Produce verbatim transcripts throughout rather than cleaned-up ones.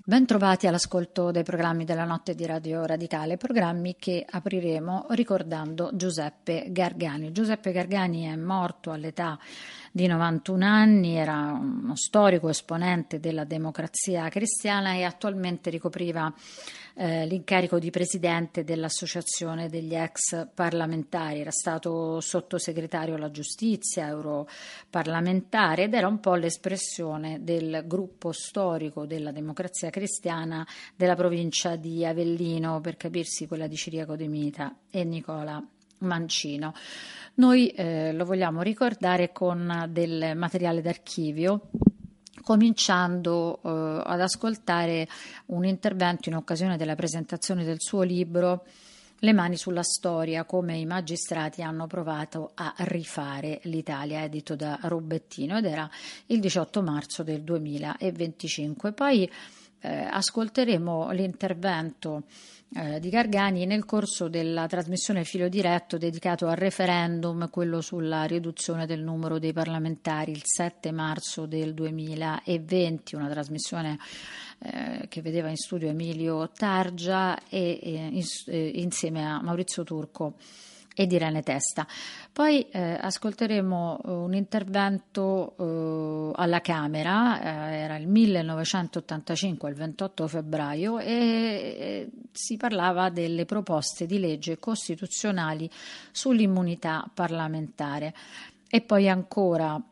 Bentrovati all'ascolto dei programmi della notte di Radio Radicale, programmi che apriremo ricordando Giuseppe Gargani. Giuseppe Gargani è morto all'età di novantuno anni, era uno storico esponente della Democrazia Cristiana e attualmente ricopriva eh, l'incarico di presidente dell'Associazione degli ex parlamentari. Era stato sottosegretario alla giustizia, europarlamentare ed era un po' l'espressione del gruppo storico della Democrazia Cristiana della provincia di Avellino, per capirsi quella di Ciriaco De Mita e Nicola Mancino. Noi eh, lo vogliamo ricordare con del materiale d'archivio, cominciando eh, ad ascoltare un intervento in occasione della presentazione del suo libro Le mani sulla storia, come i magistrati hanno provato a rifare l'Italia, edito da Rubettino, ed era il diciotto marzo del duemilaventicinque. Poi eh, ascolteremo l'intervento Eh, di Gargani nel corso della trasmissione Filo Diretto dedicato al referendum, quello sulla riduzione del numero dei parlamentari, il sette marzo del duemilaventi, una trasmissione eh, che vedeva in studio Emilio Targia e, e in, eh, insieme a Maurizio Turco e di Irene Testa. Poi eh, ascolteremo eh, un intervento eh, alla Camera, eh, era il millenovecentottantacinque, il ventotto febbraio, e eh, si parlava delle proposte di legge costituzionali sull'immunità parlamentare. E poi ancora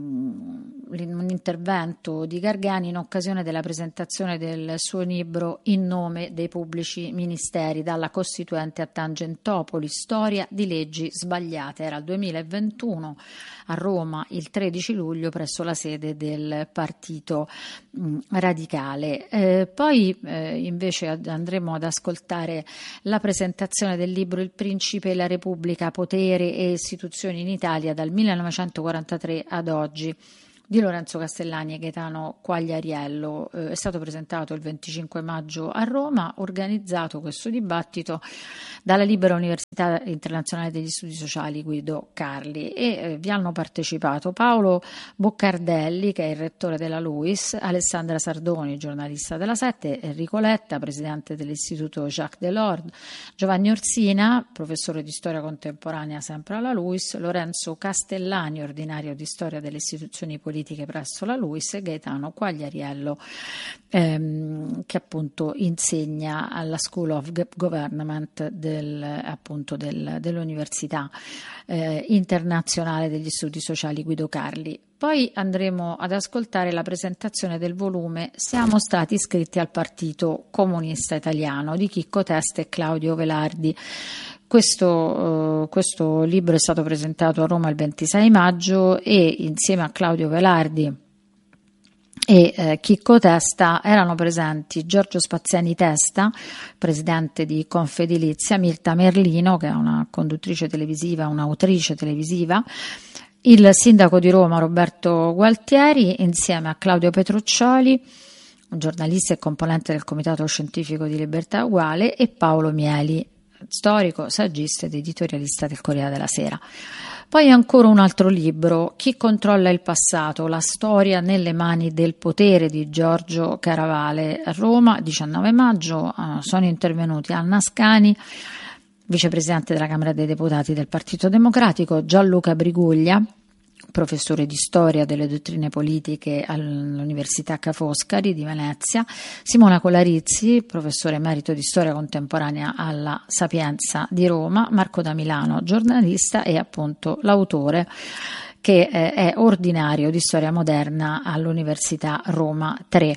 un intervento di Gargani in occasione della presentazione del suo libro In nome dei pubblici ministeri, dalla Costituente a Tangentopoli, storia di leggi sbagliate. Era il duemilaventuno a Roma, il tredici luglio, presso la sede del Partito mh, Radicale. Eh, poi eh, invece andremo ad ascoltare la presentazione del libro Il principe e la Repubblica, potere e istituzioni in Italia dal millenovecentoquarantatré ad oggi, di Lorenzo Castellani e Gaetano Quagliariello. Eh, è stato presentato il venticinque maggio a Roma, organizzato questo dibattito dalla Libera Università Internazionale degli Studi Sociali Guido Carli, e eh, vi hanno partecipato Paolo Boccardelli, che è il rettore della LUISS, Alessandra Sardoni, giornalista della Sette, Enrico Letta, presidente dell'Istituto Jacques Delors, Giovanni Orsina, professore di storia contemporanea sempre alla LUISS, Lorenzo Castellani, ordinario di storia delle istituzioni politiche presso la LUISS, e Gaetano Quagliariello, ehm, che appunto insegna alla School of Government del, appunto del, dell'Università eh, Internazionale degli Studi Sociali Guido Carli. Poi andremo ad ascoltare la presentazione del volume Siamo stati iscritti al Partito Comunista Italiano di Chicco Testa e Claudio Velardi. Questo, uh, questo libro è stato presentato a Roma il ventisei maggio e insieme a Claudio Velardi e eh, Chicco Testa erano presenti Giorgio Spaziani Testa, presidente di Confedilizia, Mirta Merlino, che è una conduttrice televisiva, un'autrice televisiva, il sindaco di Roma Roberto Gualtieri, insieme a Claudio Petruccioli, un giornalista e componente del Comitato Scientifico di Libertà Uguale, e Paolo Mieli, storico, saggista ed editorialista del Corriere della Sera. Poi ancora un altro libro, Chi controlla il passato, la storia nelle mani del potere, di Giorgio Caravale, a Roma, diciannove maggio. Uh, sono intervenuti Anna Ascani, vicepresidente della Camera dei Deputati del Partito Democratico, Gianluca Briguglia, professore di storia delle dottrine politiche all'Università Ca' Foscari di Venezia, Simona Colarizzi, professore emerito di storia contemporanea alla Sapienza di Roma, Marco da Milano, giornalista e appunto l'autore che è ordinario di storia moderna all'Università Roma tre.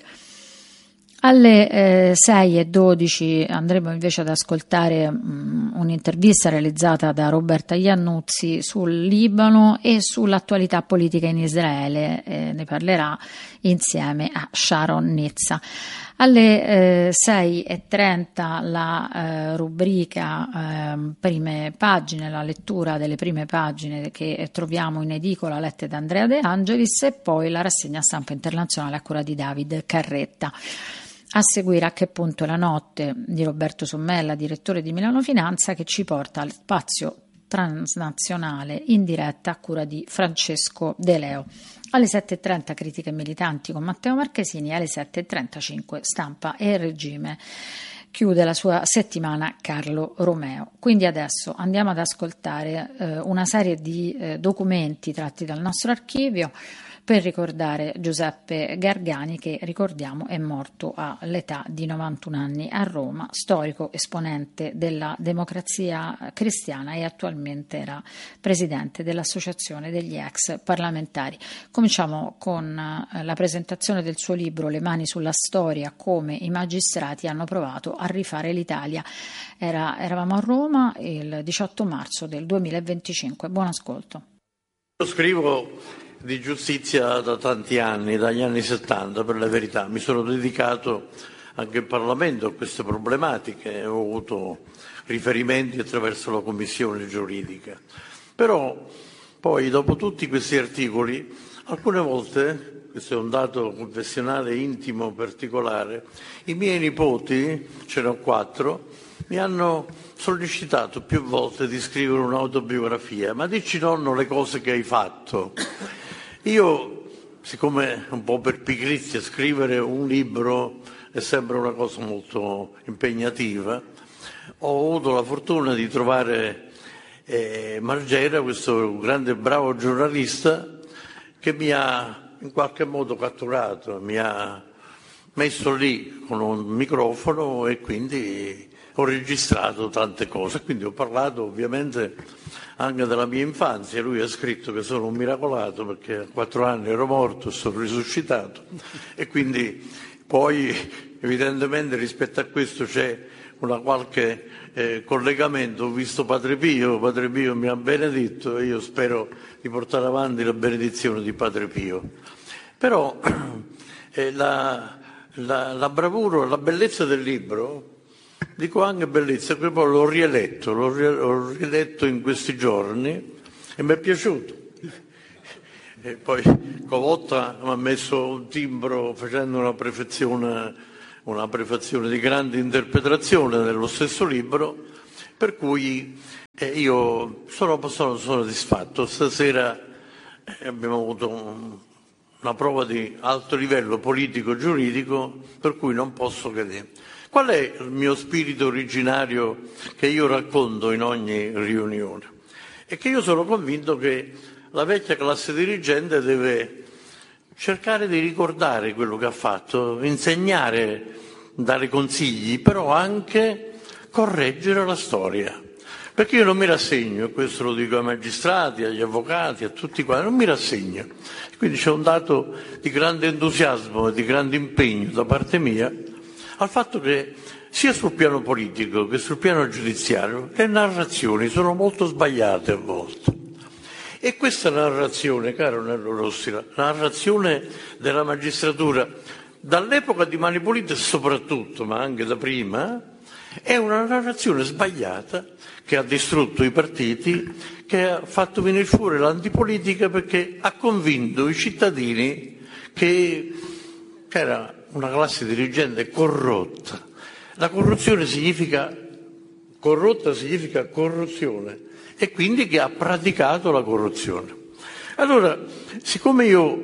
Alle eh, sei e dodici andremo invece ad ascoltare um, un'intervista realizzata da Roberta Iannuzzi sul Libano e sull'attualità politica in Israele, eh, ne parlerà insieme a Sharon Nizza. Alle eh, sei e trenta la eh, rubrica eh, prime pagine, la lettura delle prime pagine che troviamo in edicola lette da Andrea De Angelis, e poi la rassegna stampa internazionale a cura di David Carretta. A seguire A che punto è la notte di Roberto Sommella, direttore di Milano Finanza, che ci porta al spazio transnazionale in diretta a cura di Francesco De Leo. Alle sette e trenta critiche militanti con Matteo Marchesini, alle sette e trentacinque stampa e il regime. Chiude la sua settimana Carlo Romeo. Quindi adesso andiamo ad ascoltare eh, una serie di eh, documenti tratti dal nostro archivio per ricordare Giuseppe Gargani, che ricordiamo è morto all'età di novantuno anni a Roma, storico esponente della Democrazia Cristiana e attualmente era presidente dell'Associazione degli ex parlamentari. Cominciamo con la presentazione del suo libro Le mani sulla storia, come i magistrati hanno provato a rifare l'Italia. Era, eravamo a Roma il diciotto marzo del duemilaventicinque. Buon ascolto. Io scrivo di giustizia da tanti anni, dagli anni settanta per la verità. Mi sono dedicato anche in Parlamento a queste problematiche, ho avuto riferimenti attraverso la commissione giuridica. Però poi dopo tutti questi articoli, alcune volte, questo è un dato confessionale intimo particolare, i miei nipoti, ce ne ho quattro, mi hanno sollecitato più volte di scrivere un'autobiografia. Ma dici, nonno, le cose che hai fatto. Io, siccome un po' per pigrizia scrivere un libro è sempre una cosa molto impegnativa, ho avuto la fortuna di trovare eh, Margera, questo grande bravo giornalista, che mi ha in qualche modo catturato, mi ha messo lì con un microfono e quindi ho registrato tante cose. Quindi ho parlato ovviamente anche della mia infanzia. Lui ha scritto che sono un miracolato perché a quattro anni ero morto e sono risuscitato, e quindi poi evidentemente rispetto a questo c'è una qualche eh, collegamento. Ho visto Padre Pio, Padre Pio mi ha benedetto e io spero di portare avanti la benedizione di Padre Pio. Però eh, la, la, la bravura, la bellezza del libro, dico anche bellezza, poi l'ho rieletto, l'ho rieletto in questi giorni e mi è piaciuto. E poi Covotta mi ha messo un timbro facendo una prefazione, una prefazione di grande interpretazione nello stesso libro, per cui eh, io sono, sono soddisfatto. Stasera eh, abbiamo avuto un, una prova di alto livello politico-giuridico, per cui non posso che dire. Qual è il mio spirito originario che io racconto in ogni riunione? È che io sono convinto che la vecchia classe dirigente deve cercare di ricordare quello che ha fatto, insegnare, dare consigli, però anche correggere la storia. Perché io non mi rassegno, e questo lo dico ai magistrati, agli avvocati, a tutti quanti, non mi rassegno. Quindi c'è un dato di grande entusiasmo e di grande impegno da parte mia al fatto che sia sul piano politico che sul piano giudiziario le narrazioni sono molto sbagliate a volte. E questa narrazione, caro Nello Rossi, la narrazione della magistratura dall'epoca di Mani Pulite soprattutto, ma anche da prima, è una narrazione sbagliata che ha distrutto i partiti, che ha fatto venire fuori l'antipolitica perché ha convinto i cittadini che era una classe dirigente corrotta. La corruzione significa, corrotta significa corruzione, e quindi che ha praticato la corruzione. Allora, siccome io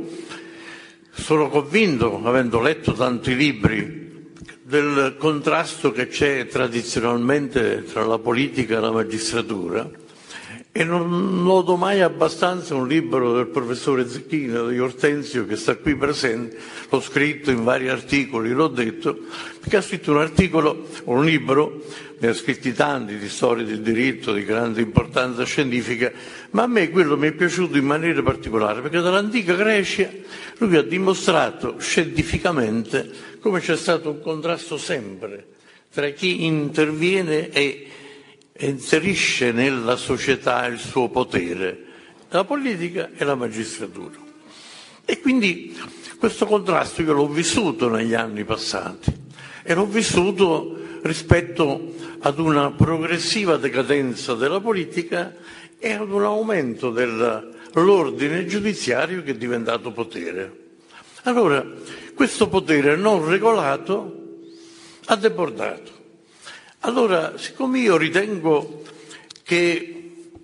sono convinto, avendo letto tanti libri, del contrasto che c'è tradizionalmente tra la politica e la magistratura, e non noto mai abbastanza un libro del professore Zecchino, di Ortensio, che sta qui presente, l'ho scritto in vari articoli, l'ho detto, perché ha scritto un articolo, un libro, ne ha scritti tanti di storia del diritto, di grande importanza scientifica, ma a me quello mi è piaciuto in maniera particolare, perché dall'antica Grecia lui ha dimostrato scientificamente come c'è stato un contrasto sempre tra chi interviene e inserisce nella società il suo potere, la politica e la magistratura. E quindi questo contrasto io l'ho vissuto negli anni passati e l'ho vissuto rispetto ad una progressiva decadenza della politica e ad un aumento dell'ordine giudiziario che è diventato potere. Allora, questo potere non regolato ha debordato. Allora, siccome io ritengo che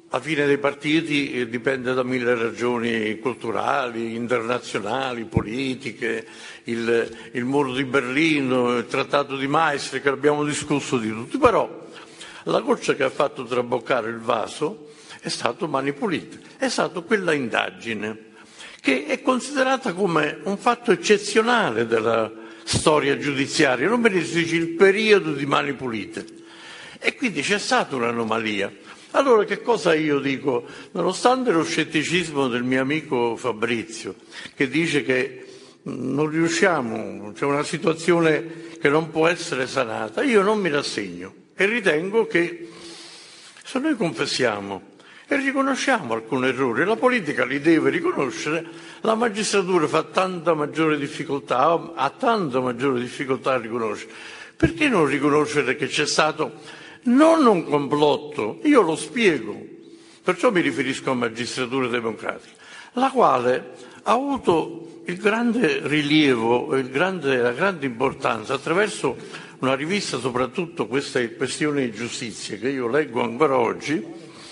la fine dei partiti dipende da mille ragioni culturali, internazionali, politiche, il, il muro di Berlino, il trattato di Maastricht, che abbiamo discusso di tutti, però la goccia che ha fatto traboccare il vaso è stato Mani Pulite, è stata quella indagine che è considerata come un fatto eccezionale della storia giudiziaria, non me ne si dice il periodo di Mani Pulite, e quindi c'è stata un'anomalia. Allora che cosa io dico? Nonostante lo scetticismo del mio amico Fabrizio, che dice che non riusciamo, c'è una situazione che non può essere sanata, io non mi rassegno e ritengo che se noi confessiamo e riconosciamo alcuni errori, la politica li deve riconoscere, la magistratura fa tanta maggiore difficoltà, ha tanta maggiore difficoltà a riconoscere. Perché non riconoscere che c'è stato non un complotto, io lo spiego, perciò mi riferisco a magistratura democratica, la quale ha avuto il grande rilievo, il grande, la grande importanza attraverso una rivista, soprattutto queste questioni di giustizia che io leggo ancora oggi,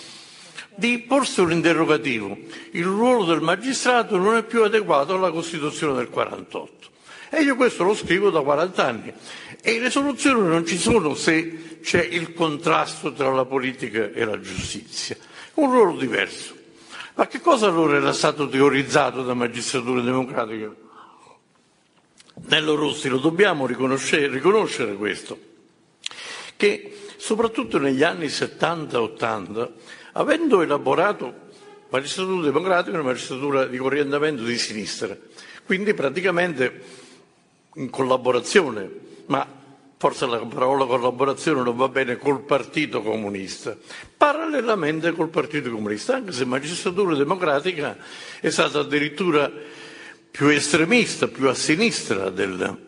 di porsi un interrogativo. Il ruolo del magistrato non è più adeguato alla Costituzione del quarantotto. E io questo lo scrivo da quaranta anni. E le soluzioni non ci sono se c'è il contrasto tra la politica e la giustizia. Un ruolo diverso. Ma che cosa allora era stato teorizzato da magistratura democratica? Nello Rossi, lo dobbiamo riconoscere, riconoscere questo, che soprattutto negli anni settanta ottanta, avendo elaborato magistratura democratica, una magistratura di orientamento di sinistra, quindi praticamente in collaborazione, ma forse la parola collaborazione non va bene, col Partito Comunista, parallelamente col Partito Comunista, anche se magistratura democratica è stata addirittura più estremista, più a sinistra del...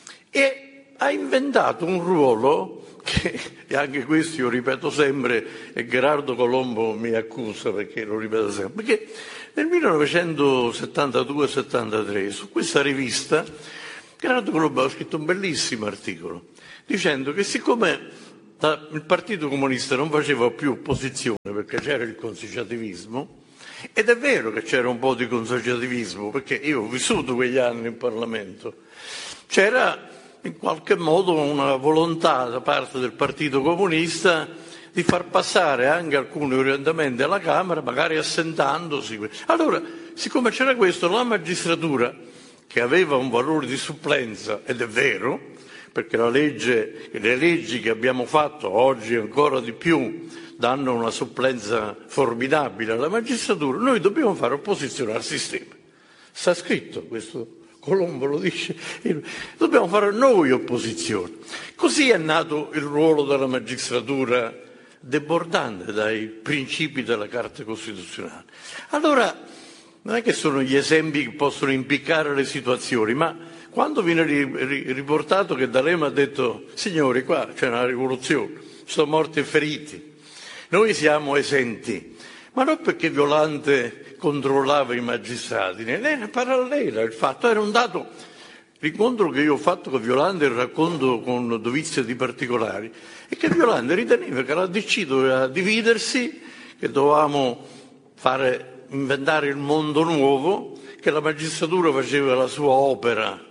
e ha inventato un ruolo che, e anche questo io ripeto sempre, e Gerardo Colombo mi accusa perché lo ripeto sempre, perché nel millenovecentosettantadue settantatré su questa rivista Gerardo Colombo ha scritto un bellissimo articolo dicendo che siccome il Partito Comunista non faceva più opposizione perché c'era il consociativismo, ed è vero che c'era un po' di consociativismo perché io ho vissuto quegli anni in Parlamento, c'era in qualche modo una volontà da parte del Partito Comunista di far passare anche alcuni orientamenti alla Camera, magari assentandosi. Allora, siccome c'era questo, la magistratura, che aveva un valore di supplenza, ed è vero, perché la legge, le leggi che abbiamo fatto oggi ancora di più danno una supplenza formidabile alla magistratura, noi dobbiamo fare opposizione al sistema. Sta scritto questo, Colombo lo dice, dobbiamo fare noi opposizione. Così è nato il ruolo della magistratura, debordante dai principi della Carta Costituzionale. Allora, non è che sono gli esempi che possono impiccare le situazioni, ma quando viene riportato che D'Alema ha detto signori, qua c'è una rivoluzione, sono morti e feriti, noi siamo esenti, ma non perché Violante controllava i magistrati, era parallela il fatto, era un dato. L'incontro che io ho fatto con Violante, il racconto con dovizia di particolari, è che Violante riteneva che la D C doveva dividersi, che dovevamo fare, inventare il mondo nuovo, che la magistratura faceva la sua opera.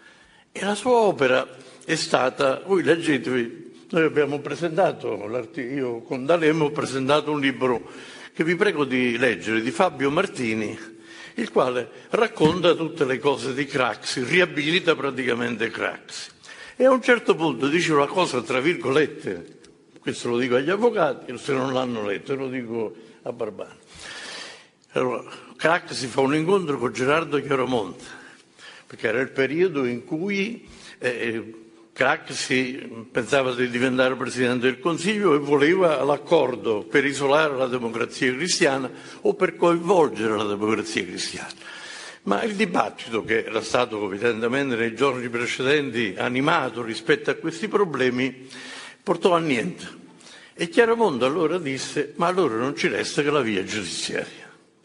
E la sua opera è stata, voi leggetevi, noi abbiamo presentato, io con D'Alema ho presentato un libro che vi prego di leggere, di Fabio Martini, il quale racconta tutte le cose di Craxi, riabilita praticamente Craxi. E a un certo punto dice una cosa, tra virgolette, questo lo dico agli avvocati, se non l'hanno letto, lo dico a Barbani. Allora, Craxi fa un incontro con Gerardo Chiaromonte, perché era il periodo in cui eh, Craxi pensava di diventare Presidente del Consiglio e voleva l'accordo per isolare la democrazia cristiana o per coinvolgere la democrazia cristiana. Ma il dibattito, che era stato evidentemente nei giorni precedenti animato rispetto a questi problemi, portò a niente. E Chiaromonte allora disse, ma allora non ci resta che la via giudiziaria.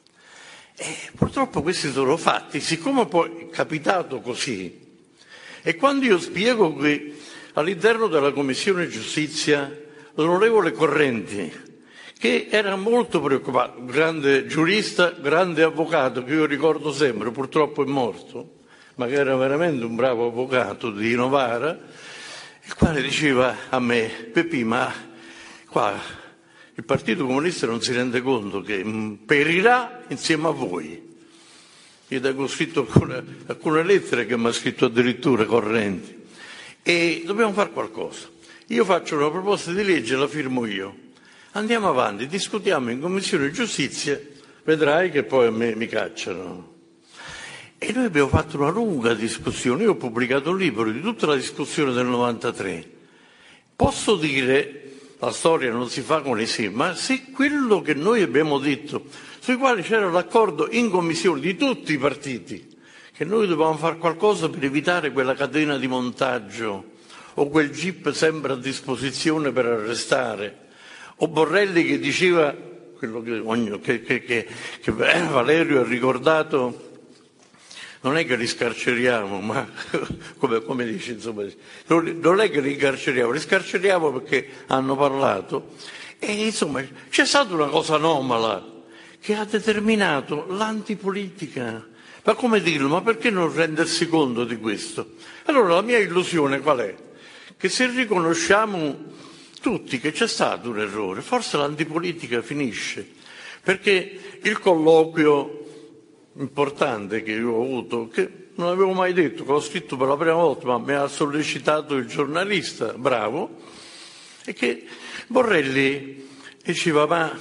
E purtroppo questi sono fatti, siccome poi è capitato così, e quando io spiego che all'interno della Commissione Giustizia l'onorevole Correnti, che era molto preoccupato, grande giurista, grande avvocato, che io ricordo sempre, purtroppo è morto, ma che era veramente un bravo avvocato di Novara, il quale diceva a me: Peppì, ma qua il Partito Comunista non si rende conto che perirà insieme a voi. Io avevo scritto alcune, alcune lettere che mi ha scritto addirittura Correnti, e dobbiamo fare qualcosa. Io faccio una proposta di legge, la firmo io. Andiamo avanti, discutiamo in Commissione Giustizia, vedrai che poi a me mi cacciano. E noi abbiamo fatto una lunga discussione, io ho pubblicato un libro di tutta la discussione del novantatré. Posso dire, la storia non si fa con i sì, ma se quello che noi abbiamo detto, sui quali c'era l'accordo in Commissione di tutti i partiti, che noi dovevamo fare qualcosa per evitare quella catena di montaggio, o quel jeep sempre a disposizione per arrestare, o Borrelli che diceva, quello che, che, che, che, che Valerio ha ricordato, non è che li scarceriamo, ma come, come dice, insomma, non, non è che li incarceriamo, li scarceriamo perché hanno parlato. E insomma c'è stata una cosa anomala che ha determinato l'antipolitica. Ma come dirlo? Ma perché non rendersi conto di questo? Allora la mia illusione qual è? Che se riconosciamo tutti che c'è stato un errore, forse l'antipolitica finisce, perché il colloquio importante che io ho avuto, che non avevo mai detto, che l'ho scritto per la prima volta, ma mi ha sollecitato il giornalista, bravo, e che Borrelli diceva: ma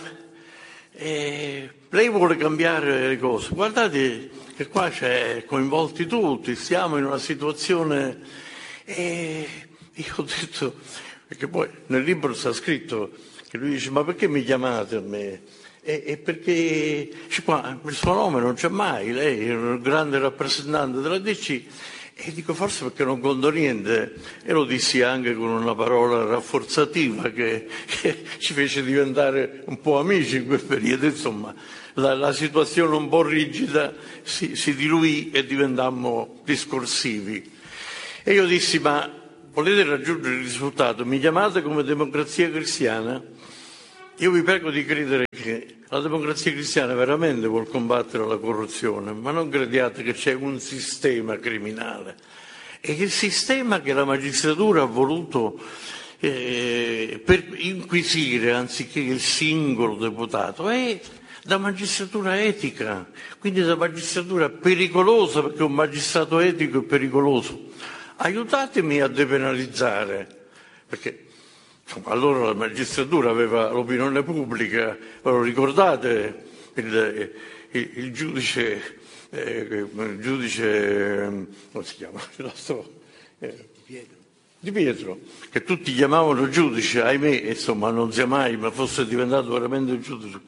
eh, lei vuole cambiare le cose, guardate che qua c'è coinvolti tutti, siamo in una situazione, e io ho detto, perché poi nel libro sta scritto che lui dice: ma perché mi chiamate a me? E, e perché cioè, qua, il suo nome non c'è mai, lei è un grande rappresentante della D C, e dico forse perché non conto niente, e lo dissi anche con una parola rafforzativa che, che ci fece diventare un po' amici in quel periodo, insomma la, la situazione un po' rigida si, si diluì e diventammo discorsivi. E io dissi: ma volete raggiungere il risultato? Mi chiamate come Democrazia Cristiana? Io vi prego di credere che la Democrazia Cristiana veramente vuol combattere la corruzione, ma non crediate che c'è un sistema criminale. E il sistema che la magistratura ha voluto eh, per inquisire, anziché il singolo deputato, è da magistratura etica, quindi da magistratura pericolosa, perché un magistrato etico è pericoloso. Aiutatemi a depenalizzare, perché allora la magistratura aveva l'opinione pubblica, lo ricordate, il, il, il giudice, eh, il giudice, come si chiama? Il nostro, eh, Di Pietro, che tutti chiamavano giudice, ahimè, insomma non sia mai, ma fosse diventato veramente un giudice,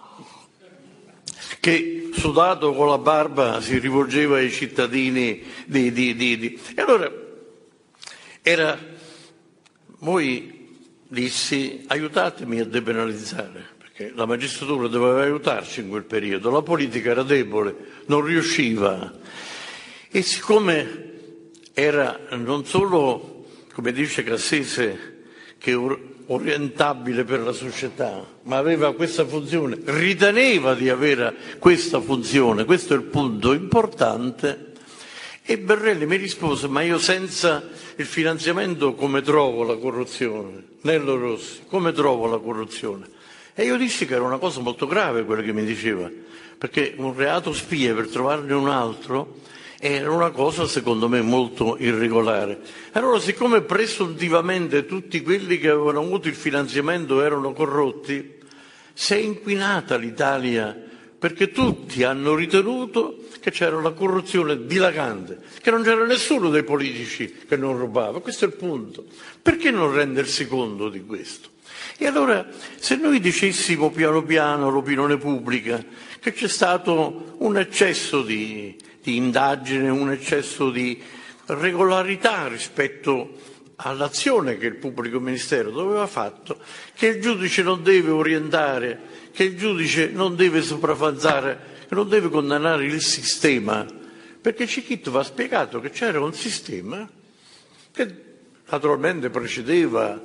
che sudato con la barba si rivolgeva ai cittadini di, di, di, di. E allora era, voi dissi: aiutatemi a depenalizzare, perché la magistratura doveva aiutarci in quel periodo, la politica era debole, non riusciva. E siccome era non solo, come dice Cassese, che orientabile per la società, ma aveva questa funzione, riteneva di avere questa funzione, questo è il punto importante. E Borrelli mi rispose: ma io senza il finanziamento come trovo la corruzione? Nello Rossi, come trovo la corruzione? E io dissi che era una cosa molto grave quello che mi diceva, perché un reato spia per trovarne un altro era una cosa secondo me molto irregolare. Allora, siccome presuntivamente tutti quelli che avevano avuto il finanziamento erano corrotti, si è inquinata l'Italia, perché tutti hanno ritenuto che c'era una corruzione dilagante, che non c'era nessuno dei politici che non rubava. Questo è il punto. Perché non rendersi conto di questo? E allora, se noi dicessimo piano piano all'opinione pubblica che c'è stato un eccesso di, di indagine, un eccesso di regolarità rispetto all'azione che il pubblico ministero doveva fatto, che il giudice non deve orientare, che il giudice non deve sopraffare, che non deve condannare il sistema, perché Cicchitto va spiegato che c'era un sistema che naturalmente precedeva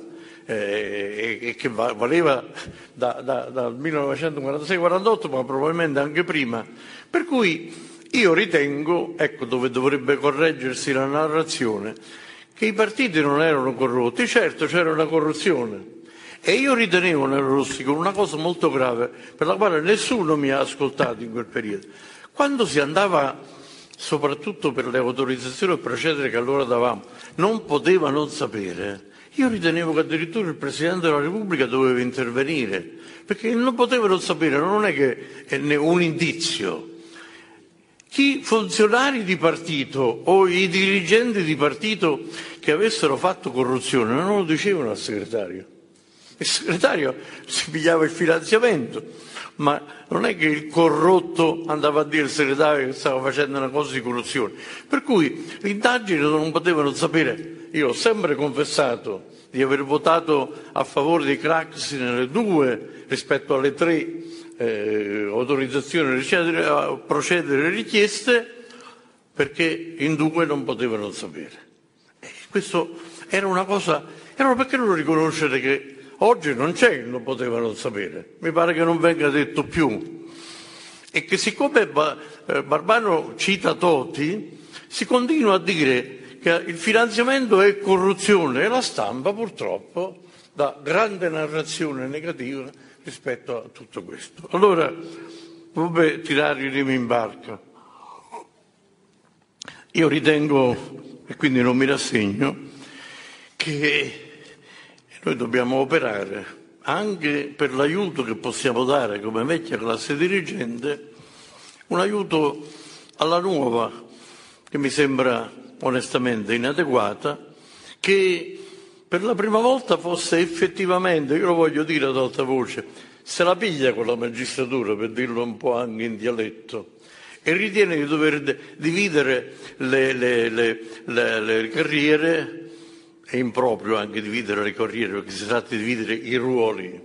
eh, e che valeva da, da, dal millenovecentoquarantasei quarantotto, ma probabilmente anche prima. Per cui io ritengo, ecco dove dovrebbe correggersi la narrazione, che i partiti non erano corrotti. Certo, c'era una corruzione. E io ritenevo, Nero Rossico, una cosa molto grave, per la quale nessuno mi ha ascoltato in quel periodo. Quando si andava, soprattutto per le autorizzazioni a procedere che allora davamo, non poteva non sapere. Io ritenevo che addirittura il Presidente della Repubblica doveva intervenire, perché non poteva non sapere, non è che è un indizio. Chi funzionari di partito o i dirigenti di partito che avessero fatto corruzione non lo dicevano al segretario. Il segretario si pigliava il finanziamento, ma non è che il corrotto andava a dire al segretario che stava facendo una cosa di corruzione. Per cui l'indagine non potevano sapere. Io ho sempre confessato di aver votato a favore dei Craxi nelle due rispetto alle tre eh, autorizzazioni a procedere richieste, perché in due non potevano sapere. E questo era una cosa, era perché non riconoscere che oggi non c'è il non poteva non sapere, mi pare che non venga detto più. E che siccome Barbano cita Toti, si continua a dire che il finanziamento è corruzione e la stampa purtroppo dà grande narrazione negativa rispetto a tutto questo. Allora, vabbè, tirare i remi in barca. Io ritengo, e quindi non mi rassegno, che noi dobbiamo operare anche per l'aiuto che possiamo dare come vecchia classe dirigente, un aiuto alla nuova, che mi sembra onestamente inadeguata, che per la prima volta fosse effettivamente, io lo voglio dire ad alta voce, se la piglia con la magistratura, per dirlo un po' anche in dialetto, e ritiene di dover dividere le, le, le, le, le carriere. È improprio anche dividere le carriere, perché si tratta di dividere i ruoli,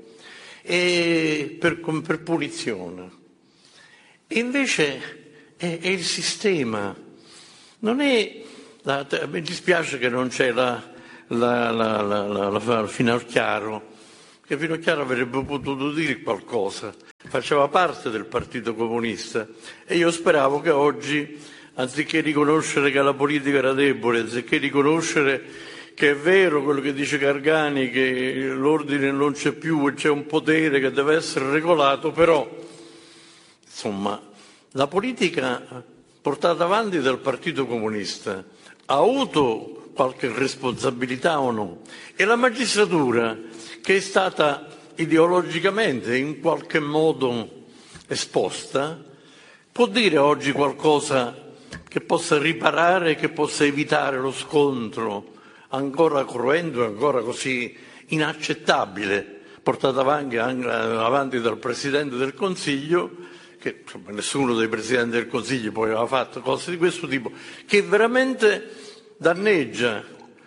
e per, per punizione. E invece è, è il sistema, non è. La, mi dispiace che non c'è la, la, la, la, la, la Finocchiaro, che Finocchiaro avrebbe potuto dire qualcosa, faceva parte del Partito Comunista, e io speravo che oggi, anziché riconoscere che la politica era debole, anziché riconoscere che è vero quello che dice Gargani, che l'ordine non c'è più e c'è un potere che deve essere regolato, però, insomma, la politica portata avanti dal Partito Comunista ha avuto qualche responsabilità o no? E la magistratura, che è stata ideologicamente in qualche modo esposta, può dire oggi qualcosa che possa riparare, che possa evitare lo scontro ancora cruento, ancora così inaccettabile, portato avanti, anche avanti dal Presidente del Consiglio, che insomma, nessuno dei Presidenti del Consiglio poi aveva fatto cose di questo tipo, che veramente danneggia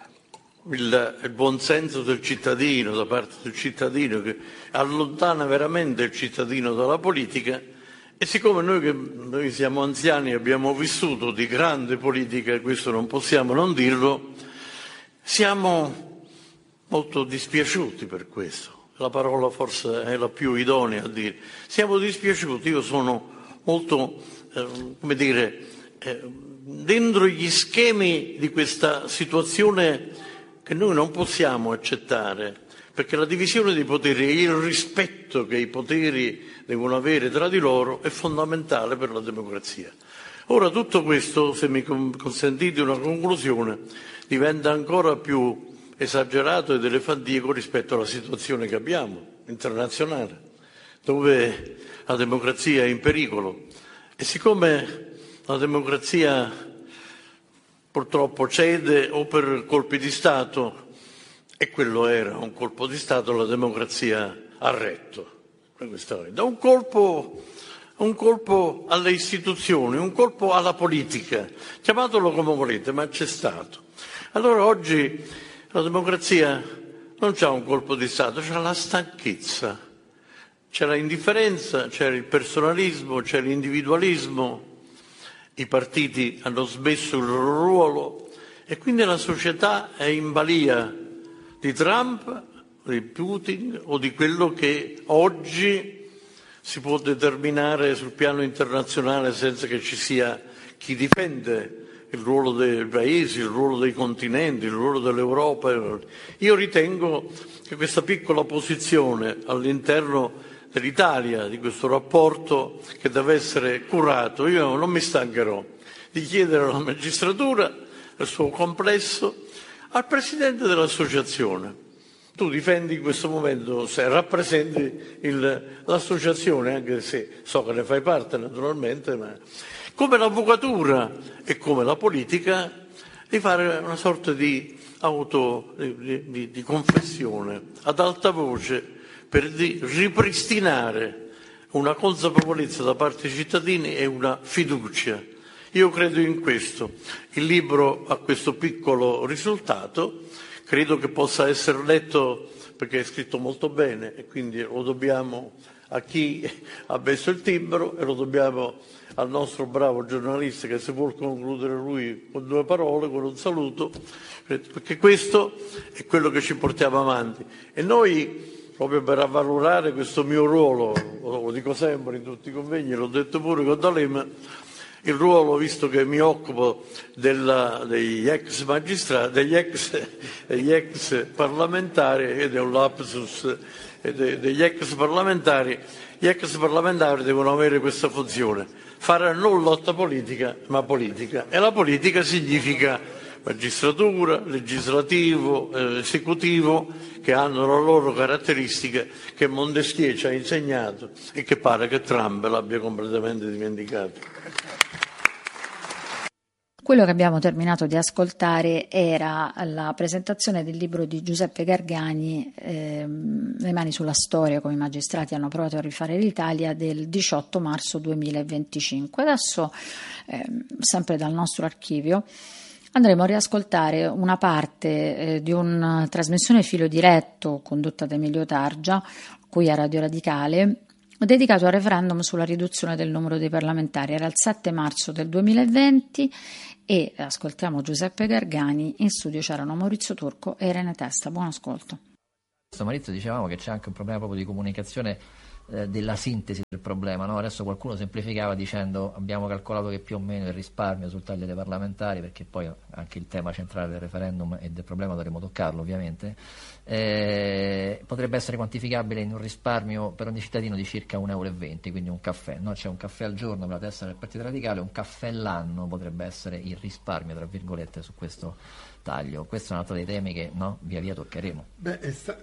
il, il buonsenso del cittadino, da parte del cittadino, che allontana veramente il cittadino dalla politica. E siccome noi, che noi siamo anziani, abbiamo vissuto di grande politica, questo non possiamo non dirlo, siamo molto dispiaciuti per questo. La parola forse è la più idonea a dire. Siamo dispiaciuti, io sono molto, eh, come dire, eh, dentro gli schemi di questa situazione che noi non possiamo accettare, perché la divisione dei poteri e il rispetto che i poteri devono avere tra di loro è fondamentale per la democrazia. Ora tutto questo, se mi consentite una conclusione, diventa ancora più esagerato ed elefantiaco rispetto alla situazione che abbiamo internazionale, dove la democrazia è in pericolo. E siccome la democrazia purtroppo cede o per colpi di Stato, e quello era un colpo di Stato, la democrazia ha retto. Da un colpo, un colpo alle istituzioni, un colpo alla politica, chiamatelo come volete, ma c'è stato. Allora oggi la democrazia non c'ha un colpo di Stato, c'ha la stanchezza, c'è l'indifferenza, c'è il personalismo, c'è l'individualismo, i partiti hanno smesso il loro ruolo e quindi la società è in balia di Trump di Putin o di quello che oggi si può determinare sul piano internazionale senza che ci sia chi difende il ruolo dei paesi, il ruolo dei continenti, il ruolo dell'Europa. Io ritengo che questa piccola posizione all'interno dell'Italia, di questo rapporto che deve essere curato, io non mi stancherò di chiedere alla magistratura, nel suo complesso, al Presidente dell'Associazione. Tu difendi in questo momento, se rappresenti il, l'associazione, anche se so che ne fai parte naturalmente, ma come l'avvocatura e come la politica, di fare una sorta di auto, di, di, di confessione ad alta voce per di ripristinare una consapevolezza da parte dei cittadini e una fiducia. Io credo in questo. Il libro ha questo piccolo risultato. Credo che possa essere letto perché è scritto molto bene e quindi lo dobbiamo a chi ha messo il timbro e lo dobbiamo al nostro bravo giornalista che se vuol concludere lui con due parole, con un saluto, perché questo è quello che ci portiamo avanti. E noi, proprio per avvalorare questo mio ruolo, lo dico sempre in tutti i convegni, l'ho detto pure con D'Alema, il ruolo, visto che mi occupo della, degli ex magistrati, degli ex, degli ex parlamentari, ed è un lapsus, e de, degli ex parlamentari, gli ex parlamentari devono avere questa funzione, fare non lotta politica, ma politica. E la politica significa magistratura, legislativo, eh, esecutivo, che hanno le loro caratteristiche che Montesquieu ci ha insegnato e che pare che Trump l'abbia completamente dimenticato. Quello che abbiamo terminato di ascoltare era la presentazione del libro di Giuseppe Gargani, ehm, Le mani sulla storia, come i magistrati hanno provato a rifare l'Italia, del diciotto marzo duemilaventicinque. Adesso, ehm, sempre dal nostro archivio, andremo a riascoltare una parte eh, di una trasmissione filo diretto condotta da Emilio Targia, qui a Radio Radicale, dedicato al referendum sulla riduzione del numero dei parlamentari. Era il sette marzo del duemilaventi e ascoltiamo Giuseppe Gargani. In studio c'erano Maurizio Turco e Irene Testa. Buon ascolto. Maurizio, dicevamo che c'è anche un problema proprio di comunicazione, eh, della sintesi del problema, no? Adesso qualcuno semplificava dicendo abbiamo calcolato che più o meno il risparmio sul taglio dei parlamentari, perché poi anche il tema centrale del referendum e del problema dovremo toccarlo ovviamente, eh, potrebbe essere quantificabile in un risparmio per ogni cittadino di circa un euro e venti, quindi un caffè, no? C'è un caffè al giorno per la testa del Partito Radicale, un caffè l'anno potrebbe essere il risparmio tra virgolette su questo taglio. Questo è un altro dei temi che, no, via via toccheremo. Beh, è, sta-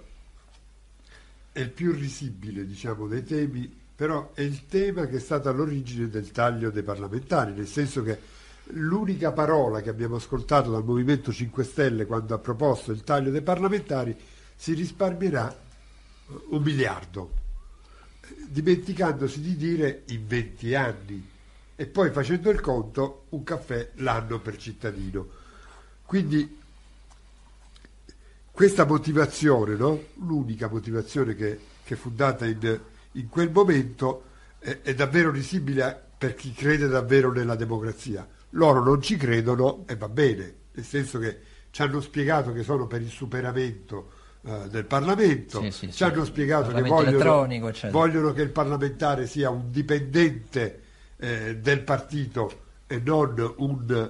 è il più risibile, diciamo, dei temi, però è il tema che è stato all'origine del taglio dei parlamentari, nel senso che l'unica parola che abbiamo ascoltato dal Movimento cinque Stelle quando ha proposto il taglio dei parlamentari: si risparmierà un miliardo, dimenticandosi di dire in venti anni, e poi facendo il conto un caffè l'anno per cittadino. Quindi questa motivazione, no? L'unica motivazione che, che fu data in, in quel momento è, è davvero risibile per chi crede davvero nella democrazia. Loro non ci credono e va bene, nel senso che ci hanno spiegato che sono per il superamento uh, del Parlamento, sì, sì, ci sì. hanno spiegato che vogliono, vogliono che il parlamentare sia un dipendente eh, del partito e non un,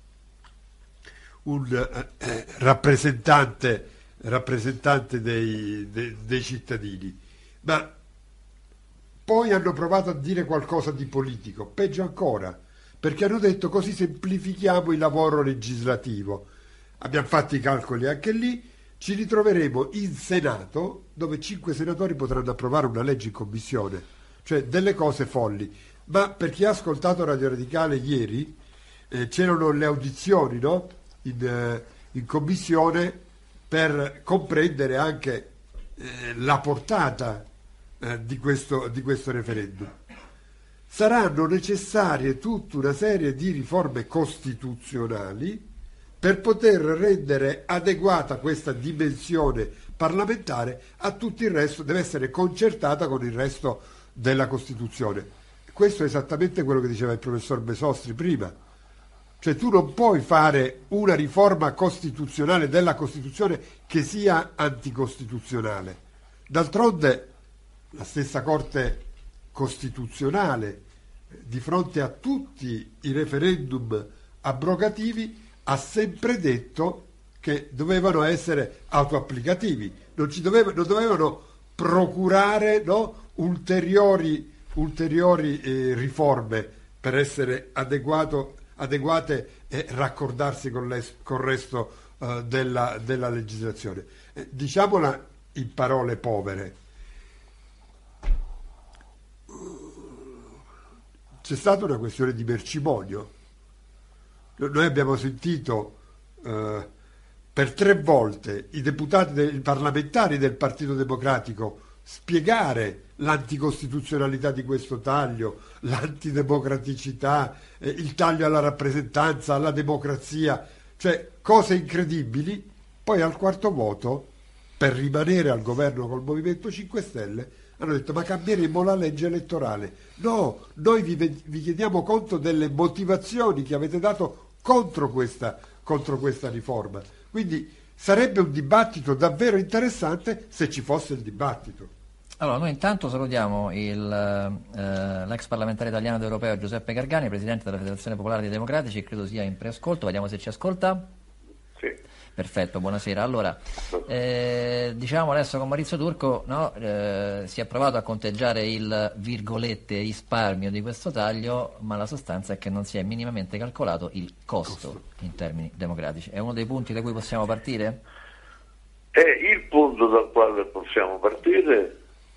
un eh, rappresentante, rappresentante dei, dei, dei cittadini. Ma poi hanno provato a dire qualcosa di politico, peggio ancora, perché hanno detto così semplifichiamo il lavoro legislativo. Abbiamo fatto i calcoli anche lì, ci ritroveremo in Senato dove cinque senatori potranno approvare una legge in commissione, cioè delle cose folli. Ma per chi ha ascoltato Radio Radicale ieri, eh, c'erano le audizioni, no? in, eh, in commissione per comprendere anche eh, la portata eh, di questo, di questo referendum. Saranno necessarie tutta una serie di riforme costituzionali per poter rendere adeguata questa dimensione parlamentare a tutto il resto, deve essere concertata con il resto della Costituzione. Questo è esattamente quello che diceva il professor Besostri prima. Cioè tu non puoi fare una riforma costituzionale della Costituzione che sia anticostituzionale. D'altronde la stessa Corte Costituzionale, di fronte a tutti i referendum abrogativi, ha sempre detto che dovevano essere autoapplicativi, non, ci doveva, non dovevano procurare, no, ulteriori, ulteriori eh, riforme per essere adeguato, adeguate e raccordarsi con, les, con il resto eh, della, della legislazione. Eh, diciamola in parole povere. C'è stata una questione di mercimonio. Noi abbiamo sentito eh, per tre volte i deputati, i parlamentari del Partito Democratico spiegare l'anticostituzionalità di questo taglio, l'antidemocraticità, eh, il taglio alla rappresentanza, alla democrazia, cioè cose incredibili. Poi al quarto voto, per rimanere al governo col Movimento cinque Stelle, hanno detto: ma cambieremo la legge elettorale. No, noi vi, vi chiediamo conto delle motivazioni che avete dato contro questa, contro questa riforma. Quindi sarebbe un dibattito davvero interessante se ci fosse il dibattito. Allora, noi intanto salutiamo il, eh, l'ex parlamentare italiano ed europeo Giuseppe Gargani, presidente della Federazione Popolare dei Democratici, credo sia in preascolto. Vediamo se ci ascolta. Sì. Perfetto, buonasera. Allora, eh, diciamo adesso con Maurizio Turco, no, eh, si è provato a conteggiare il virgolette risparmio di questo taglio, ma la sostanza è che non si è minimamente calcolato il costo, costo. in termini democratici. È uno dei punti da cui possiamo partire? È il punto dal quale possiamo partire,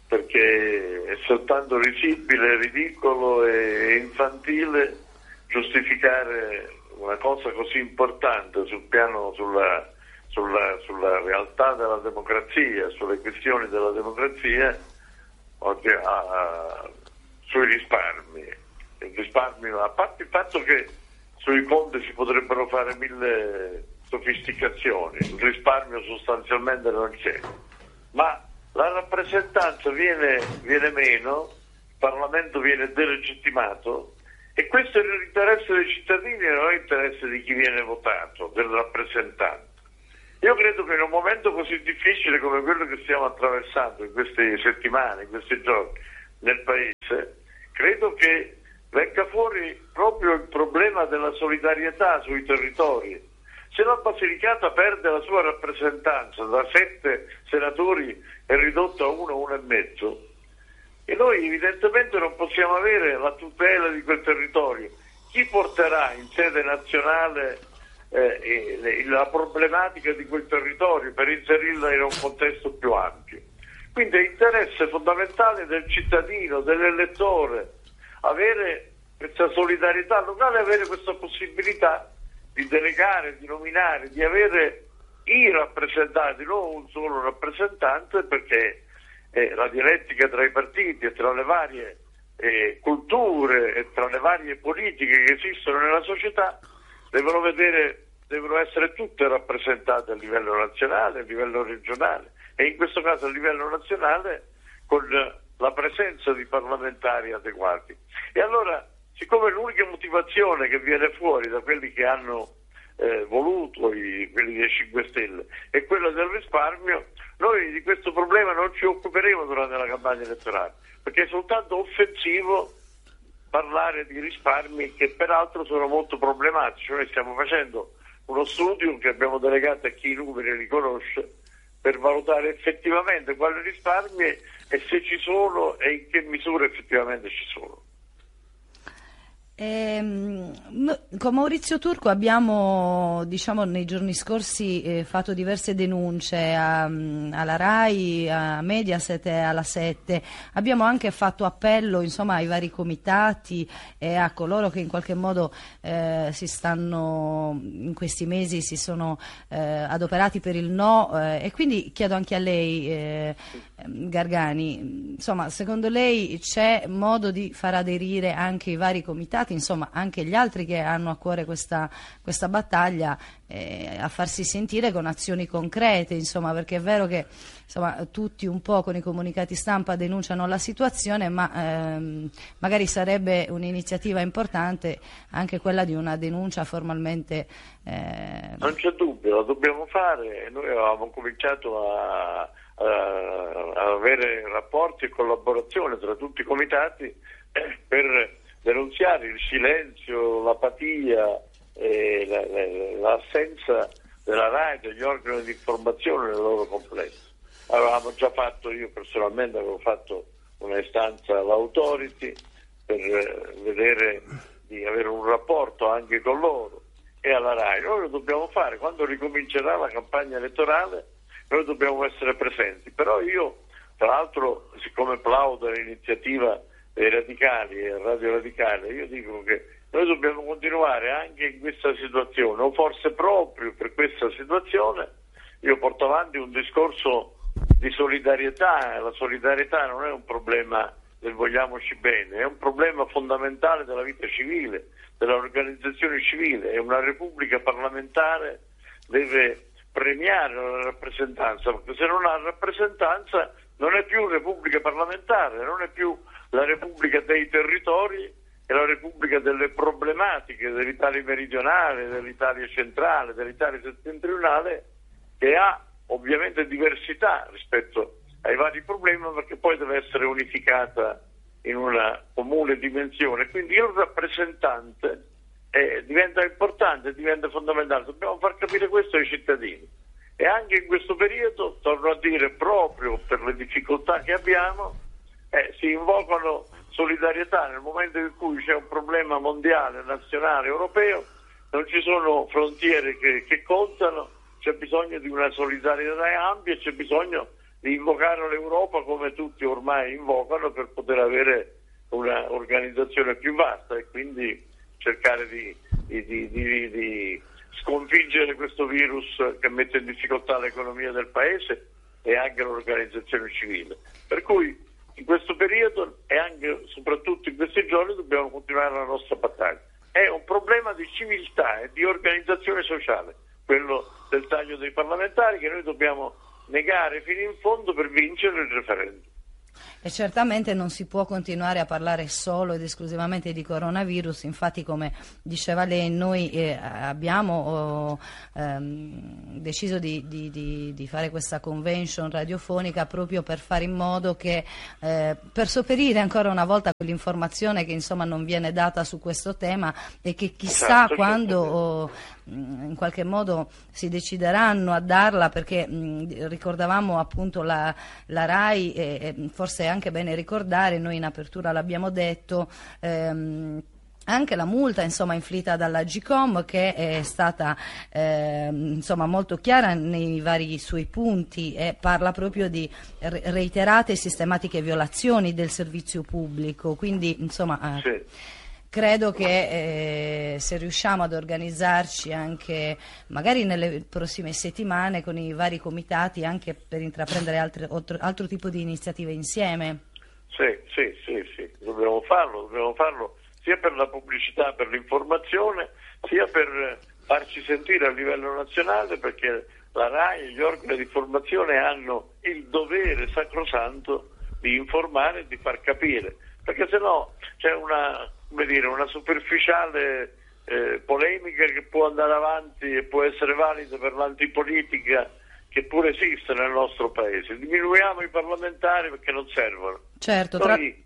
perché è soltanto risibile, ridicolo e infantile giustificare una cosa così importante sul piano, sulla, sulla, sulla realtà della democrazia, sulle questioni della democrazia, oggi, a, sui risparmi. Il risparmio, a parte il fatto che sui conti si potrebbero fare mille sofisticazioni, il risparmio sostanzialmente non c'è, ma la rappresentanza viene, viene meno, il Parlamento viene delegittimato. E questo è l'interesse dei cittadini e non è l'interesse di chi viene votato, del rappresentante. Io credo che in un momento così difficile come quello che stiamo attraversando in queste settimane, in questi giorni nel Paese, credo che venga fuori proprio il problema della solidarietà sui territori. Se la Basilicata perde la sua rappresentanza da sette senatori è ridotto a uno, uno e mezzo, e noi evidentemente non possiamo avere la tutela di quel territorio. Chi porterà in sede nazionale eh, la problematica di quel territorio per inserirla in un contesto più ampio? Quindi è interesse fondamentale del cittadino, dell'elettore, avere questa solidarietà locale, avere questa possibilità di delegare, di nominare, di avere i rappresentanti, non un solo rappresentante, perché Eh, la dialettica tra i partiti e tra le varie eh, culture e tra le varie politiche che esistono nella società devono vedere, devono essere tutte rappresentate a livello nazionale, a livello regionale e in questo caso a livello nazionale con la presenza di parlamentari adeguati. E allora, siccome l'unica motivazione che viene fuori da quelli che hanno eh, voluto, i, quelli dei cinque Stelle, è quella del risparmio, noi di questo problema non ci occuperemo durante la campagna elettorale, perché è soltanto offensivo parlare di risparmi che peraltro sono molto problematici. Noi stiamo facendo uno studio che abbiamo delegato a chi i numeri li conosce per valutare effettivamente quali risparmi e se ci sono e in che misura effettivamente ci sono. Eh, con Maurizio Turco abbiamo, diciamo, nei giorni scorsi eh, fatto diverse denunce a, alla RAI, a Mediaset e alla sette. Abbiamo anche fatto appello, insomma, ai vari comitati e a coloro che in qualche modo eh, si stanno in questi mesi si sono eh, adoperati per il no, eh, e quindi chiedo anche a lei, eh, Gargani, insomma, secondo lei c'è modo di far aderire anche i vari comitati invitati, insomma anche gli altri che hanno a cuore questa, questa battaglia, eh, a farsi sentire con azioni concrete, insomma, perché è vero che insomma tutti un po' con i comunicati stampa denunciano la situazione, ma ehm, magari sarebbe un'iniziativa importante anche quella di una denuncia formalmente. Eh... Non c'è dubbio, la dobbiamo fare. Noi avevamo cominciato a, a, a avere rapporti e collaborazione tra tutti i comitati eh, per denunziare il silenzio, l'apatia e la, la, l'assenza della RAI, degli organi di informazione nel loro complesso. Avevamo già fatto, io personalmente avevo fatto una istanza all'Authority per eh, vedere di avere un rapporto anche con loro e alla RAI. Noi lo dobbiamo fare, quando ricomincerà la campagna elettorale noi dobbiamo essere presenti, però io tra l'altro, siccome plaudo all'iniziativa dei radicali e Radio Radicale, io dico che noi dobbiamo continuare anche in questa situazione, o forse proprio per questa situazione io porto avanti un discorso di solidarietà. La solidarietà non è un problema del vogliamoci bene, è un problema fondamentale della vita civile, dell'organizzazione civile, e una repubblica parlamentare deve premiare la rappresentanza, perché se non ha rappresentanza non è più repubblica parlamentare, non è più la repubblica dei territori, è la repubblica delle problematiche dell'Italia meridionale, dell'Italia centrale, dell'Italia settentrionale, che ha ovviamente diversità rispetto ai vari problemi, perché poi deve essere unificata in una comune dimensione. Quindi il rappresentante eh, diventa importante, diventa fondamentale. Dobbiamo far capire questo ai cittadini. E anche in questo periodo, torno a dire, proprio per le difficoltà che abbiamo, eh, si invocano solidarietà nel momento in cui c'è un problema mondiale, nazionale, europeo, non ci sono frontiere che, che contano, c'è bisogno di una solidarietà ampia, c'è bisogno di invocare l'Europa come tutti ormai invocano per poter avere una organizzazione più vasta e quindi cercare di, di, di, di, di sconfiggere questo virus che mette in difficoltà l'economia del paese e anche l'organizzazione civile. Per cui in questo periodo e anche soprattutto in questi giorni dobbiamo continuare la nostra battaglia. È un problema di civiltà e di organizzazione sociale, quello del taglio dei parlamentari, che noi dobbiamo negare fino in fondo per vincere il referendum. E certamente non si può continuare a parlare solo ed esclusivamente di coronavirus. Infatti, come diceva lei, noi eh, abbiamo oh, ehm, deciso di, di, di, di fare questa convention radiofonica proprio per fare in modo che, eh, per sopperire ancora una volta quell'informazione che insomma non viene data su questo tema e che chissà certo, quando certo. Oh, in qualche modo si decideranno a darla, perché mh, ricordavamo appunto la, la RAI e, e forse è anche bene ricordare, noi in apertura l'abbiamo detto, ehm, anche la multa insomma inflitta dall'Agcom, che è stata eh, insomma molto chiara nei vari suoi punti e parla proprio di reiterate e sistematiche violazioni del servizio pubblico, quindi insomma eh, Sì. credo che eh, se riusciamo ad organizzarci anche magari nelle prossime settimane con i vari comitati, anche per intraprendere altre, altro, altro tipo di iniziative insieme. Sì, sì, sì, sì, dobbiamo farlo, dobbiamo farlo sia per la pubblicità, per l'informazione, sia per farci sentire a livello nazionale, perché la RAI e gli organi di informazione hanno il dovere sacrosanto di informare e di far capire, perché se no c'è una, come dire, una superficiale eh, polemica che può andare avanti e può essere valida per l'antipolitica che pure esiste nel nostro paese. Diminuiamo i parlamentari perché non servono. Certo, tra... noi,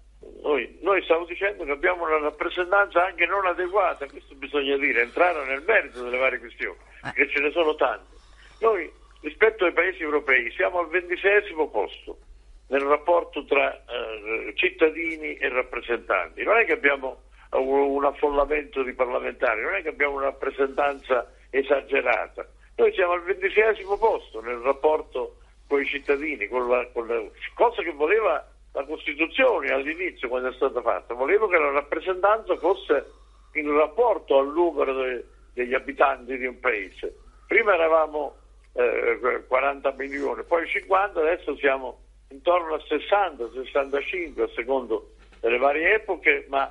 noi, noi stiamo dicendo che abbiamo una rappresentanza anche non adeguata, questo bisogna dire, entrare nel merito delle varie questioni, perché ce ne sono tante. Noi rispetto ai paesi europei siamo al ventiseiesimo posto nel rapporto tra eh, cittadini e rappresentanti. Non è che abbiamo un affollamento di parlamentari, non è che abbiamo una rappresentanza esagerata. Noi siamo al ventiseiesimo posto nel rapporto con i cittadini, con la, con la cosa che voleva la Costituzione all'inizio, quando è stata fatta. Voleva che la rappresentanza fosse in rapporto al numero de, degli abitanti di un paese. Prima eravamo eh, quaranta milioni, poi cinquanta, adesso siamo intorno a sessanta sessantacinque a secondo delle varie epoche, ma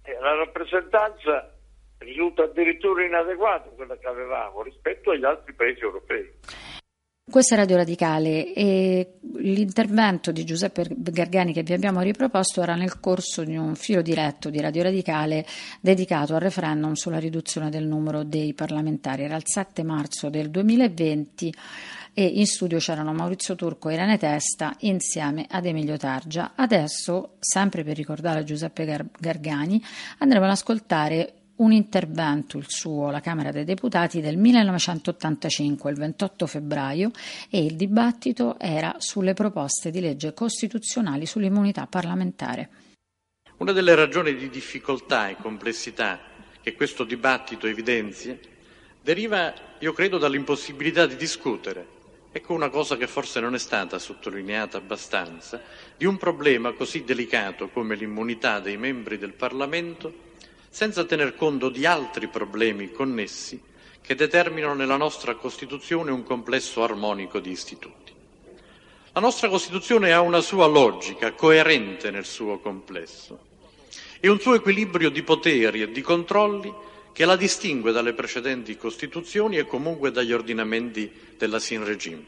eh, la rappresentanza risulta addirittura inadeguata quella che avevamo rispetto agli altri paesi europei. Questa è Radio Radicale e l'intervento di Giuseppe Gargani che vi abbiamo riproposto era nel corso di un filo diretto di Radio Radicale dedicato al referendum sulla riduzione del numero dei parlamentari. Era il sette marzo del duemilaventi e in studio c'erano Maurizio Turco e Irene Testa insieme ad Emilio Targia. Adesso, sempre per ricordare Giuseppe Gar- Gargani, andremo ad ascoltare un intervento, il suo, alla Camera dei Deputati del millenovecentottantacinque, il ventotto febbraio, e il dibattito era sulle proposte di legge costituzionali sull'immunità parlamentare. Una delle ragioni di difficoltà e complessità che questo dibattito evidenzia deriva, io credo, dall'impossibilità di discutere, ecco una cosa che forse non è stata sottolineata abbastanza, di un problema così delicato come l'immunità dei membri del Parlamento, senza tener conto di altri problemi connessi che determinano nella nostra Costituzione un complesso armonico di istituti. La nostra Costituzione ha una sua logica, coerente nel suo complesso, e un suo equilibrio di poteri e di controlli che la distingue dalle precedenti Costituzioni e comunque dagli ordinamenti dell'Ancien Régime.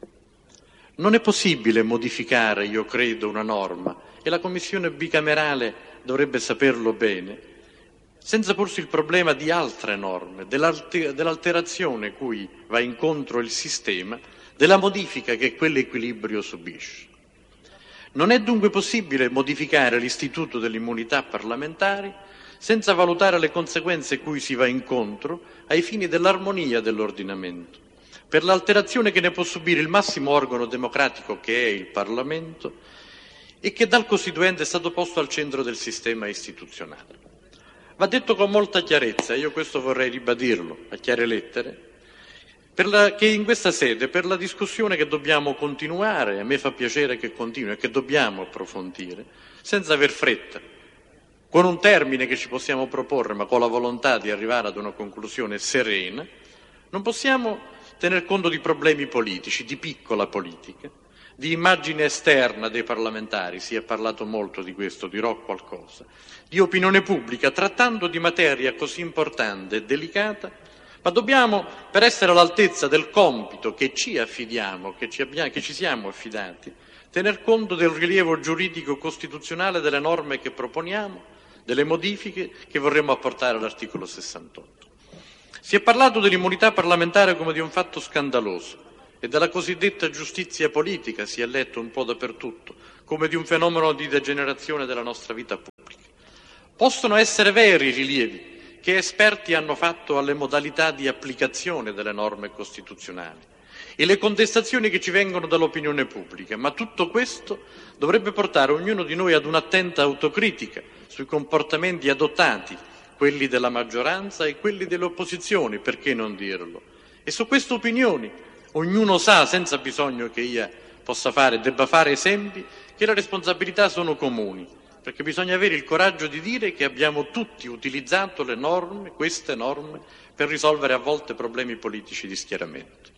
Non è possibile modificare, io credo, una norma, e la Commissione bicamerale dovrebbe saperlo bene, senza porsi il problema di altre norme, dell'alterazione cui va incontro il sistema, della modifica che quell'equilibrio subisce. Non è dunque possibile modificare l'istituto dell'immunità parlamentare senza valutare le conseguenze cui si va incontro ai fini dell'armonia dell'ordinamento, per l'alterazione che ne può subire il massimo organo democratico che è il Parlamento e che dal Costituente è stato posto al centro del sistema istituzionale. Va detto con molta chiarezza, io questo vorrei ribadirlo a chiare lettere, per la, che in questa sede, per la discussione che dobbiamo continuare, a me fa piacere che continui e che dobbiamo approfondire, senza aver fretta, con un termine che ci possiamo proporre, ma con la volontà di arrivare ad una conclusione serena, non possiamo tener conto di problemi politici, di piccola politica, di immagine esterna dei parlamentari, si è parlato molto di questo, dirò qualcosa, di opinione pubblica, trattando di materia così importante e delicata, ma dobbiamo, per essere all'altezza del compito che ci affidiamo, che ci, abbiamo, che ci siamo affidati, tener conto del rilievo giuridico costituzionale delle norme che proponiamo, delle modifiche che vorremmo apportare all'articolo sessantotto. Si è parlato dell'immunità parlamentare come di un fatto scandaloso, e della cosiddetta giustizia politica si è letto un po' dappertutto, come di un fenomeno di degenerazione della nostra vita pubblica. Possono essere veri i rilievi che esperti hanno fatto alle modalità di applicazione delle norme costituzionali e le contestazioni che ci vengono dall'opinione pubblica, ma tutto questo dovrebbe portare ognuno di noi ad un'attenta autocritica sui comportamenti adottati, quelli della maggioranza e quelli delle opposizioni, perché non dirlo? E su queste opinioni ognuno sa, senza bisogno che io possa fare, debba fare esempi, che le responsabilità sono comuni, perché bisogna avere il coraggio di dire che abbiamo tutti utilizzato le norme, queste norme, per risolvere a volte problemi politici di schieramento.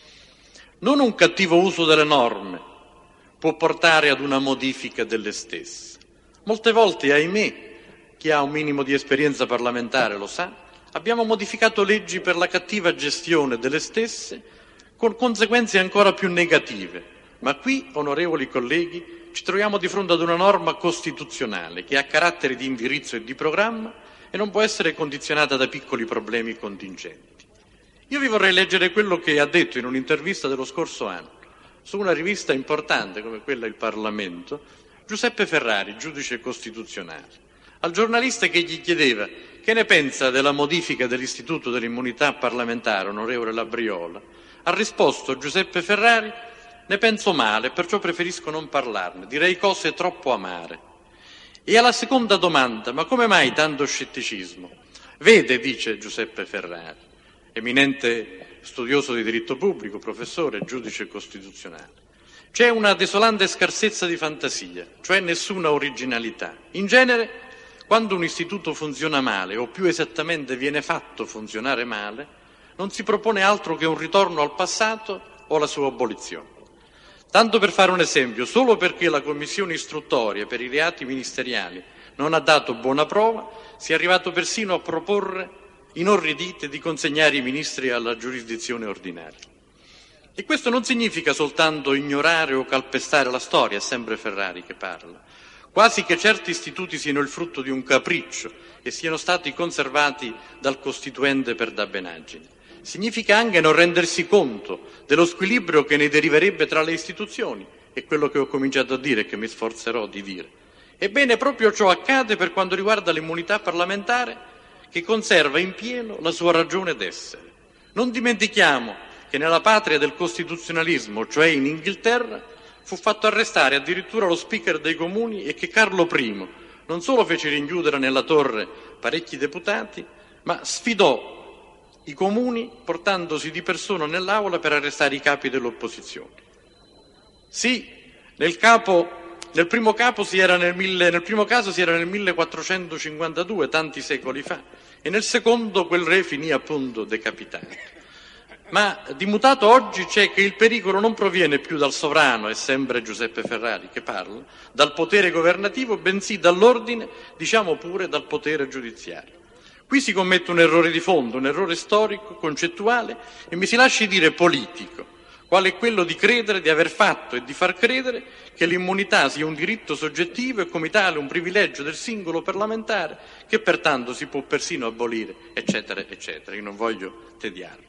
Non un cattivo uso delle norme può portare ad una modifica delle stesse. Molte volte, ahimè, chi ha un minimo di esperienza parlamentare lo sa, abbiamo modificato leggi per la cattiva gestione delle stesse, con conseguenze ancora più negative. Ma qui, onorevoli colleghi, ci troviamo di fronte ad una norma costituzionale che ha carattere di indirizzo e di programma e non può essere condizionata da piccoli problemi contingenti. Io vi vorrei leggere quello che ha detto in un'intervista dello scorso anno, su una rivista importante come quella Il Parlamento, Giuseppe Ferrari, giudice costituzionale, al giornalista che gli chiedeva che ne pensa della modifica dell'istituto dell'immunità parlamentare, onorevole Labriola. Ha risposto Giuseppe Ferrari: ne penso male, perciò preferisco non parlarne, direi cose troppo amare. E alla seconda domanda, ma come mai tanto scetticismo? Vede, dice Giuseppe Ferrari, eminente studioso di diritto pubblico, professore, giudice costituzionale, c'è una desolante scarsezza di fantasia, cioè nessuna originalità. In genere, quando un istituto funziona male, o più esattamente viene fatto funzionare male, non si propone altro che un ritorno al passato o la sua abolizione. Tanto per fare un esempio, solo perché la commissione istruttoria per i reati ministeriali non ha dato buona prova, si è arrivato persino a proporre inorridite di consegnare i ministri alla giurisdizione ordinaria. E questo non significa soltanto ignorare o calpestare la storia, è sempre Ferrari che parla, quasi che certi istituti siano il frutto di un capriccio e siano stati conservati dal Costituente per dabbenaggine. Significa anche non rendersi conto dello squilibrio che ne deriverebbe tra le istituzioni, è quello che ho cominciato a dire e che mi sforzerò di dire. Ebbene, proprio ciò accade per quanto riguarda l'immunità parlamentare, che conserva in pieno la sua ragione d'essere. Non dimentichiamo che nella patria del costituzionalismo, cioè in Inghilterra, fu fatto arrestare addirittura lo speaker dei comuni e che Carlo I non solo fece rinchiudere nella torre parecchi deputati, ma sfidò i comuni portandosi di persona nell'aula per arrestare i capi dell'opposizione. Sì, nel, capo, nel, primo capo si era nel, mille, nel primo caso si era nel millequattrocentocinquantadue, tanti secoli fa, e nel secondo quel re finì appunto decapitato. Ma di mutato oggi c'è che il pericolo non proviene più dal sovrano, è sempre Giuseppe Ferrari che parla, dal potere governativo, bensì dall'ordine, diciamo pure dal potere giudiziario. Qui si commette un errore di fondo, un errore storico, concettuale e mi si lasci dire politico, quale è quello di credere, di aver fatto e di far credere che l'immunità sia un diritto soggettivo e come tale un privilegio del singolo parlamentare che pertanto si può persino abolire, eccetera, eccetera. Io non voglio tediarlo.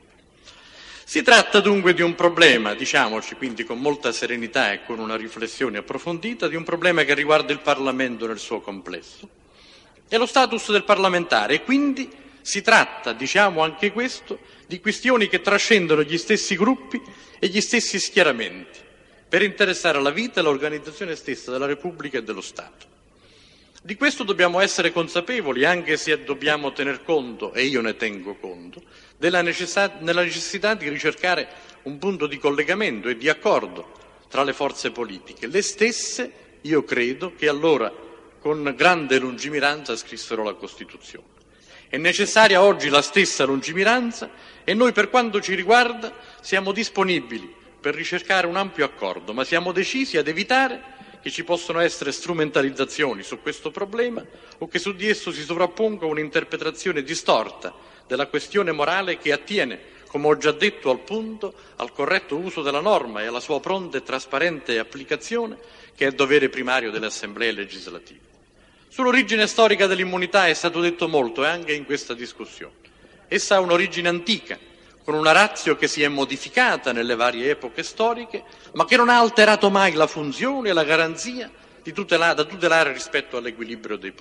Si tratta dunque di un problema, diciamoci quindi con molta serenità e con una riflessione approfondita, di un problema che riguarda il Parlamento nel suo complesso e lo status del parlamentare e quindi si tratta, diciamo anche questo, di questioni che trascendono gli stessi gruppi e gli stessi schieramenti per interessare la vita e l'organizzazione stessa della Repubblica e dello Stato. Di questo dobbiamo essere consapevoli, anche se dobbiamo tener conto, e io ne tengo conto, della necessità, nella necessità di ricercare un punto di collegamento e di accordo tra le forze politiche. Le stesse, io credo, che allora con grande lungimiranza scrissero la Costituzione. È necessaria oggi la stessa lungimiranza e noi, per quanto ci riguarda, siamo disponibili per ricercare un ampio accordo, ma siamo decisi ad evitare che ci possono essere strumentalizzazioni su questo problema o che su di esso si sovrapponga un'interpretazione distorta della questione morale che attiene, come ho già detto, al punto, al corretto uso della norma e alla sua pronta e trasparente applicazione, che è dovere primario delle assemblee legislative. Sull'origine storica dell'immunità è stato detto molto, e anche in questa discussione. Essa ha un'origine antica, con una ratio che si è modificata nelle varie epoche storiche, ma che non ha alterato mai la funzione e la garanzia di tutela, da tutelare rispetto all'equilibrio dei poteri.